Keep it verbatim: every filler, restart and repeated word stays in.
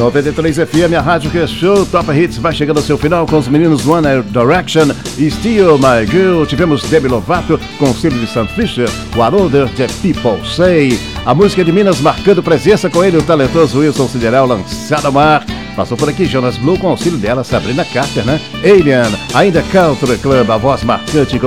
noventa e três F M, a rádio que é show. Top Hits vai chegando ao seu final com os meninos One Direction e Still My Girl. Tivemos Demi Lovato com Silvio Santos Fischer, What Other The People Say. A música de Minas marcando presença com ele, o talentoso Wilson Sideral, lançado ao mar. Passou por aqui Jonas Blue com auxílio dela, Sabrina Carter, né? Alien, ainda Country Club, a voz marcante com